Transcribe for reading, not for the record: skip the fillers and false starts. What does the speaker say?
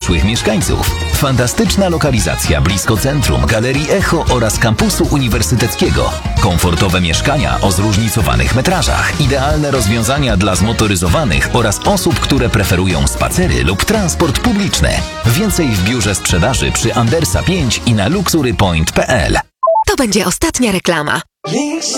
przyszłych mieszkańców. Fantastyczna lokalizacja blisko centrum, Galerii Echo oraz kampusu uniwersyteckiego. Komfortowe mieszkania o zróżnicowanych metrażach. Idealne rozwiązania dla zmotoryzowanych oraz osób, które preferują spacery lub transport publiczny. Więcej w biurze sprzedaży przy Andersa 5 i na luxurypoint.pl. To będzie ostatnia reklama.